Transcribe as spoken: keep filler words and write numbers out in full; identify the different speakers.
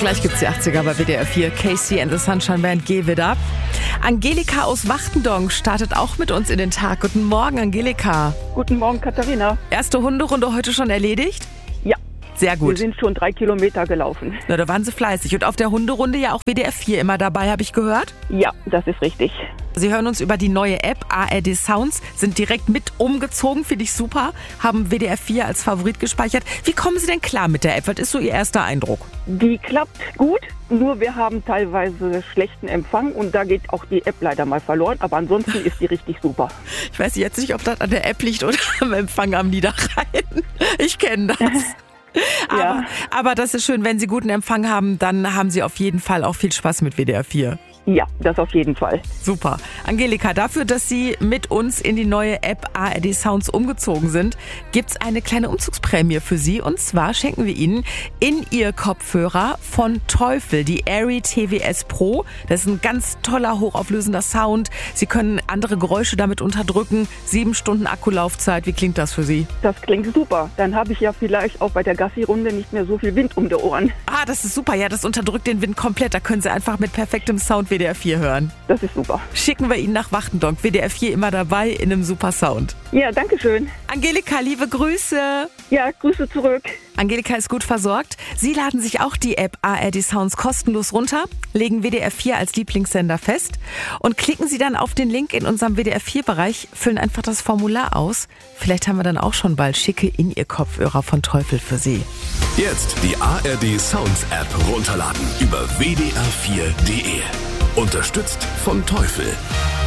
Speaker 1: gleich gibt's die achtziger bei W D R vier. Casey and the Sunshine Band, Give It Up. Angelika aus Wachtendonk startet auch mit uns in den Tag. Guten Morgen, Angelika.
Speaker 2: Guten Morgen, Katharina.
Speaker 1: Erste Hunderunde heute schon erledigt?
Speaker 2: Ja.
Speaker 1: Sehr gut.
Speaker 2: Wir sind schon drei Kilometer gelaufen.
Speaker 1: Na, da waren Sie fleißig. Und auf der Hunderunde ja auch W D R vier immer dabei, habe ich gehört?
Speaker 2: Ja, das ist richtig.
Speaker 1: Sie hören uns über die neue App A R D Sounds, sind direkt mit umgezogen, finde ich super, haben W D R vier als Favorit gespeichert. Wie kommen Sie denn klar mit der App? Was ist so Ihr erster Eindruck?
Speaker 2: Die klappt gut, nur wir haben teilweise schlechten Empfang und da geht auch die App leider mal verloren, aber ansonsten ist die richtig super.
Speaker 1: Ich weiß jetzt nicht, ob das an der App liegt oder am Empfang am Niederrhein. Ich kenne das. Aber,
Speaker 2: Ja.
Speaker 1: aber das ist schön, wenn Sie guten Empfang haben, dann haben Sie auf jeden Fall auch viel Spaß mit W D R vier.
Speaker 2: Ja, das auf jeden Fall.
Speaker 1: Super. Angelika, dafür, dass Sie mit uns in die neue App A R D Sounds umgezogen sind, gibt's eine kleine Umzugsprämie für Sie. Und zwar schenken wir Ihnen in Ihr Kopfhörer von Teufel die Airy T W S Pro. Das ist ein ganz toller, hochauflösender Sound. Sie können andere Geräusche damit unterdrücken. Sieben Stunden Akkulaufzeit. Wie klingt das für Sie?
Speaker 2: Das klingt super. Dann habe ich ja vielleicht auch bei der Gassi-Runde nicht mehr so viel Wind um die Ohren.
Speaker 1: Ah, das ist super. Ja, das unterdrückt den Wind komplett. Da können Sie einfach mit perfektem Sound W D R vier hören.
Speaker 2: Das ist super.
Speaker 1: Schicken wir Ihnen nach Wachtendonk. W D R vier immer dabei in einem super Sound.
Speaker 2: Ja, danke schön.
Speaker 1: Angelika, liebe Grüße.
Speaker 2: Ja, Grüße zurück.
Speaker 1: Angelika ist gut versorgt. Sie laden sich auch die App A R D Sounds kostenlos runter, legen W D R vier als Lieblingssender fest und klicken Sie dann auf den Link in unserem W D R vier Bereich, füllen einfach das Formular aus. Vielleicht haben wir dann auch schon bald schicke in Ihr Kopfhörer von Teufel für Sie.
Speaker 3: Jetzt die A R D Sounds App runterladen über w d r vier punkt d e. Unterstützt von Teufel.